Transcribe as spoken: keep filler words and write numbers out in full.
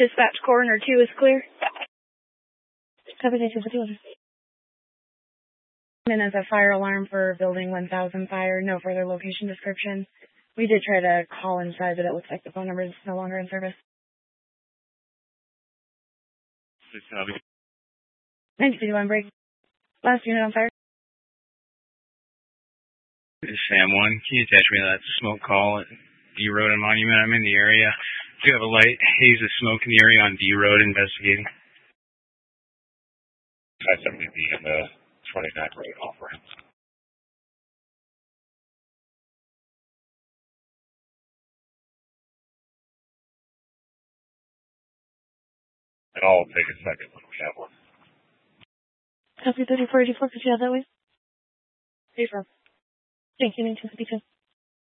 Dispatch Coroner two is clear. Copy two fifty-one. And as a fire alarm for building one thousand fire, no further location description. We did try to call inside, but it looks like the phone number is no longer in service. nine fifty-one break. Last unit on fire. This is Sam one. Can you attach me to that smoke call at D Road and Monument? I'm in the area. Do you have a light haze of smoke in the area on D Road investigating? five seventy B in the twenty-nine road off ramp. And I'll take a second when we have one. Copy thirty-four eighty-four. Could you have that way? Hey, from. Thank you, nine two fifty-two.